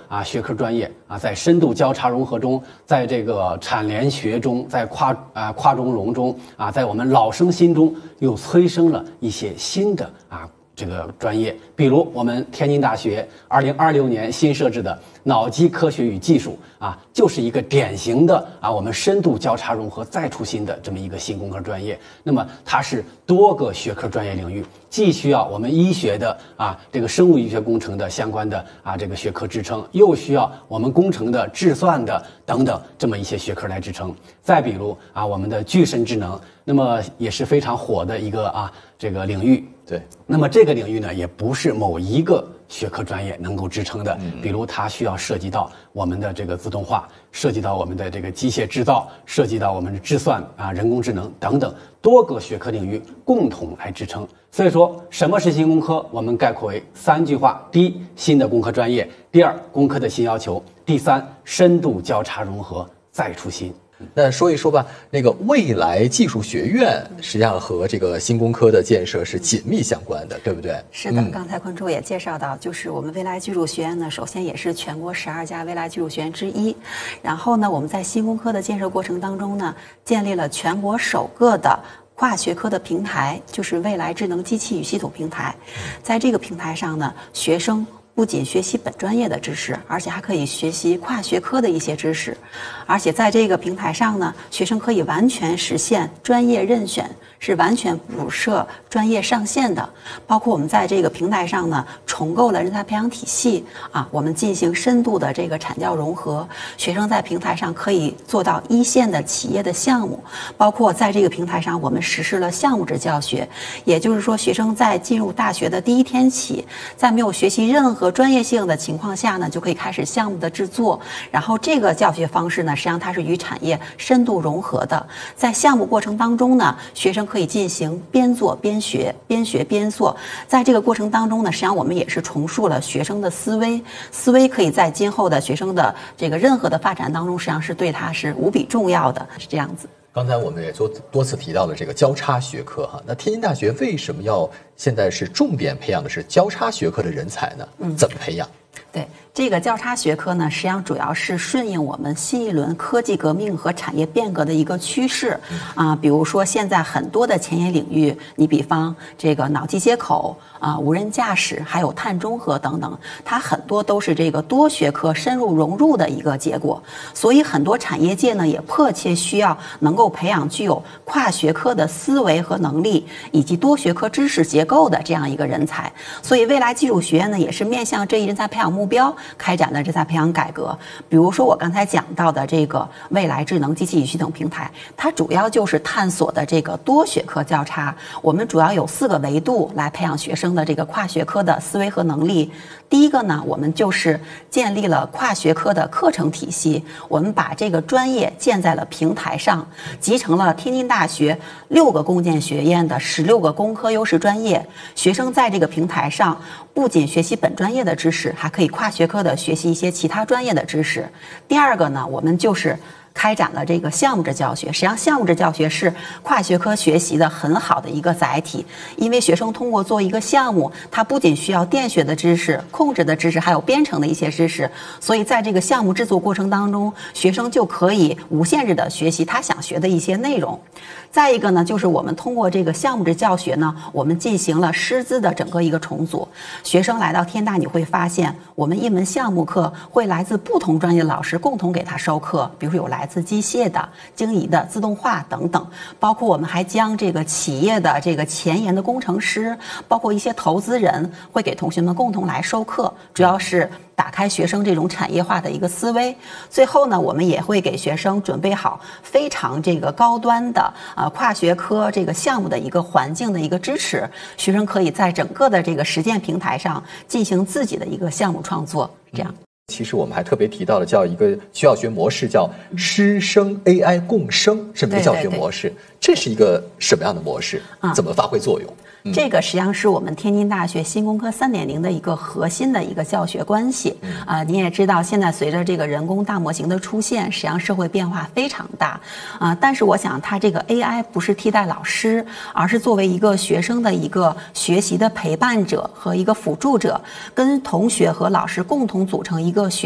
学科专业在深度交叉融合中，在这个产联学中，在跨中融中在我们老生心中又催生了一些新的这个专业，比如我们天津大学2026年新设置的脑机科学与技术就是一个典型的我们深度交叉融合再出新的这么一个新工科专业。那么它是多个学科专业领域，既需要我们医学的这个生物医学工程的相关的这个学科支撑，又需要我们工程的计算的等等这么一些学科来支撑。再比如我们的具身智能，那么也是非常火的一个这个领域。 对， 那么这个领域呢，也不是某一个学科专业能够支撑的，比如它需要涉及到我们的这个自动化，涉及到我们的这个机械制造，涉及到我们的计算人工智能等等多个学科领域共同来支撑。所以说，什么是新工科？我们概括为3句话：第一，新的工科专业；第二，工科的新要求；第三，深度交叉融合再出新。 那说一说吧，那个未来技术学院实际上和这个新工科的建设是紧密相关的，对不对？ 是的，刚才坤叔也介绍到，就是我们未来技术学院呢，首先也是全国12家未来技术学院之一。然后呢，我们在新工科的建设过程当中呢，建立了全国首个的跨学科的平台，就是未来智能机器与系统平台。在这个平台上呢，学生不仅学习本专业的知识，而且还可以学习跨学科的一些知识。而且在这个平台上呢，学生可以完全实现专业任选，是完全不设专业上限的。包括我们在这个平台上呢，重构了人才培养体系我们进行深度的这个产教融合，学生在平台上可以做到一线的企业的项目。包括在这个平台上，我们实施了项目制教学，也就是说，学生在进入大学的第一天起，在没有学习任何专业性的情况下呢，就可以开始项目的制作。然后这个教学方式呢，实际上它是与产业深度融合的。在项目过程当中呢，学生可以进行边做边学，边学边做。在这个过程当中呢，实际上我们也是重塑了学生的思维可以在今后的学生的这个任何的发展当中，实际上是对他是无比重要的，是这样子。 刚才我们也多次提到了这个交叉学科哈，那天津大学为什么要现在是重点培养的是交叉学科的人才呢？怎么培养？ 对，这个交叉学科呢，实际上主要是顺应我们新一轮科技革命和产业变革的一个趋势比如说现在很多的前沿领域，你比方这个脑机接口无人驾驶，还有碳中和等等，它很多都是这个多学科深入融入的一个结果。所以很多产业界呢，也迫切需要能够培养具有跨学科的思维和能力，以及多学科知识结构的这样一个人才。所以未来技术学院呢，也是面向这一人才培养目标开展的人才培养改革。比如说我刚才讲到的这个未来智能机器与系统平台，它主要就是探索的这个多学科交叉。我们主要有4个维度来培养学生的这个跨学科的思维和能力。第一个呢，我们就是建立了跨学科的课程体系，我们把这个专业建在了平台上，集成了天津大学6个共建学院的16个工科优势专业。学生在这个平台上不仅学习本专业的知识，还可以跨学科的学习一些其他专业的知识。第二个呢，我们就是开展了这个项目制教学。实际上项目制教学是跨学科学习的很好的一个载体，因为学生通过做一个项目，它不仅需要电学的知识、控制的知识，还有编程的一些知识，所以在这个项目制作过程当中，学生就可以无限制的学习他想学的一些内容。再一个呢，就是我们通过这个项目制教学呢，我们进行了师资的整个一个重组。学生来到天大，你会发现我们一门项目课会来自不同专业的老师共同给他授课，比如有来自机械的、经仪的、自动化等等，包括我们还将这个企业的这个前沿的工程师，包括一些投资人，会给同学们共同来授课，主要是打开学生这种产业化的一个思维。最后呢，我们也会给学生准备好非常这个高端的跨学科这个项目的一个环境的一个支持，学生可以在整个的这个实践平台上进行自己的一个项目创作，这样。 其实我们还特别提到了叫一个教学模式，叫师生 AI 共生这么一个教学模式。这是一个什么样的模式？怎么发挥作用？ 这个实际上是我们天津大学新工科3.0的一个核心的一个教学关系。您也知道，现在随着这个人工大模型的出现，实际上社会变化非常大。但是我想，它这个 AI 不是替代老师，而是作为一个学生的一个学习的陪伴者和一个辅助者，跟同学和老师共同组成一个学